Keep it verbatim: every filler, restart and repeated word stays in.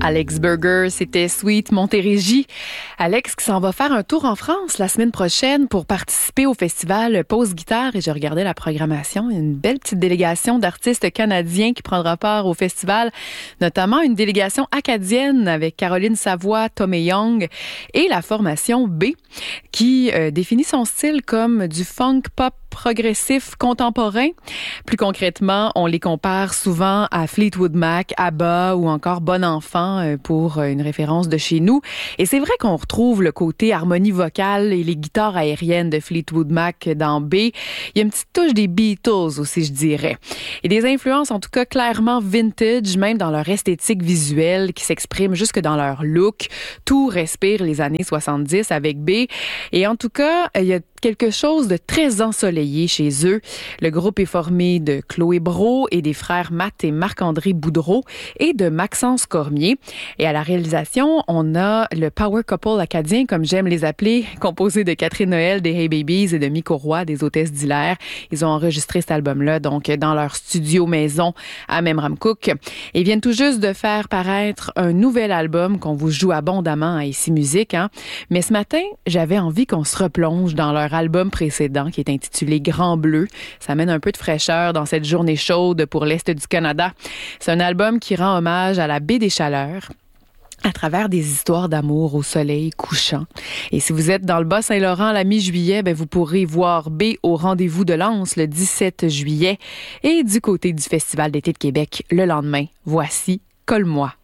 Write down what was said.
Alex Burger, c'était Sweet Montérégie. Alex qui s'en va faire un tour en France la semaine prochaine pour participer au festival Pause Guitare. Et je regardais la programmation. Il y a une belle petite délégation d'artistes canadiens qui prendra part au festival, notamment une délégation acadienne avec Caroline Savoie, Tommy Young et la formation B qui euh, définit son style comme du funk pop progressif contemporain. Plus concrètement, on les compare souvent à Fleetwood Mac, ABBA ou encore Bon Enfant pour une référence de chez nous. Et c'est vrai qu'on retrouve le côté harmonie vocale et les guitares aériennes de Fleetwood Mac dans B. Il y a une petite touche des Beatles aussi, je dirais. Et des influences en tout cas clairement vintage, même dans leur esthétique visuelle qui s'exprime jusque dans leur look. Tout respire les années soixante-dix avec B. Et en tout cas, il y a quelque chose de très ensoleillé chez eux. Le groupe est formé de Chloé Brault et des frères Matt et Marc-André Boudreau et de Maxence Cormier. Et à la réalisation, on a le Power Couple acadien, comme j'aime les appeler, composé de Catherine Noël des Hey Babies et de Miko Roy des Hôtesses d'Hilaire. Ils ont enregistré cet album-là donc dans leur studio maison à Memramcook. Ils viennent tout juste de faire paraître un nouvel album qu'on vous joue abondamment à Ici Musique. Hein? Mais ce matin, j'avais envie qu'on se replonge dans leur album précédent qui est intitulé Grand Bleu. Ça amène un peu de fraîcheur dans cette journée chaude pour l'Est du Canada. C'est un album qui rend hommage à la baie des Chaleurs à travers des histoires d'amour au soleil couchant. Et si vous êtes dans le Bas-Saint-Laurent à la mi-juillet, ben vous pourrez voir B au Rendez-vous de Lens le dix-sept juillet et du côté du Festival d'été de Québec le lendemain. Voici Colle-moi.